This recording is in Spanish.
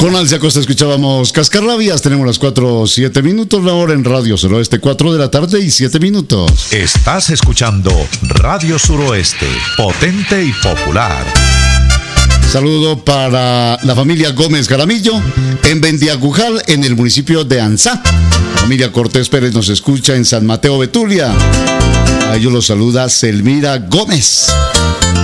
Con Alcia Costa escuchábamos Cascarrabias. Tenemos las 4:07, la hora en Radio Suroeste, 4 de la tarde y 7 minutos. Estás escuchando Radio Suroeste, potente y popular. Saludo para la familia Gómez Garamillo en Vendiagujal, en el municipio de Anzá. La familia Cortés Pérez nos escucha en San Mateo Betulia. A ellos los saluda Selmira Gómez.